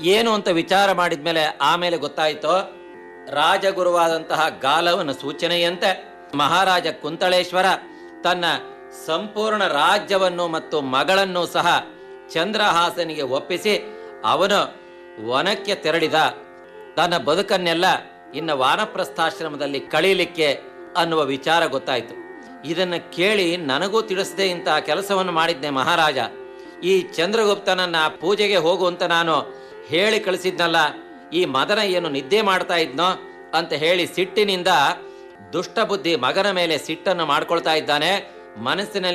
ಏನು ಅಂತ ವಿಚಾರ ಮಾಡಿದ್ಮೇಲೆ ಆಮೇಲೆ ಗೊತ್ತಾಯಿತು, ರಾಜಗುರುವಾದಂತಹ ಗಾಲವನ ಸೂಚನೆಯಂತೆ ಮಹಾರಾಜ ಕುಂತಳೇಶ್ವರ ತನ್ನ ಸಂಪೂರ್ಣ ರಾಜ್ಯವನ್ನು ಮತ್ತು ಮಗಳನ್ನು ಸಹ ಚಂದ್ರಹಾಸನಿಗೆ ಒಪ್ಪಿಸಿ ಅವನು ವನಕ್ಕೆ ತೆರಳಿದ. ತನ್ನ ಬದುಕನ್ನೆಲ್ಲ ಇನ್ನು ವಾನಪ್ರಸ್ಥಾಶ್ರಮದಲ್ಲಿ ಕಳೀಲಿಕ್ಕೆ ಅನ್ನುವ ವಿಚಾರ ಗೊತ್ತಾಯಿತು. ಇದನ್ನು ಕೇಳಿ ನನಗೂ ತಿಳಿಸದೆ ಇಂತಹ ಕೆಲಸವನ್ನು ಮಾಡಿದ್ದೆ ಮಹಾರಾಜ. ಈ ಚಂದ್ರಗುಪ್ತನನ್ನ ಪೂಜೆಗೆ ಹೋಗುವಂತ ನಾನು ಹೇಳಿ ಕಳಿಸಿದ್ನಲ್ಲ, ಈ ಮದನ ಏನು ನಿದ್ದೆ ಮಾಡ್ತಾ ಇದ್ನೋ ಅಂತ ಹೇಳಿ ಸಿಟ್ಟಿನಿಂದ ದುಷ್ಟ ಬುದ್ಧಿ ಮಗನ ಮೇಲೆ ಸಿಟ್ಟನ್ನು ಮಾಡ್ಕೊಳ್ತಾ ಇದ್ದಾನೆ. ಮನಸ್ಸಿನಲ್ಲಿ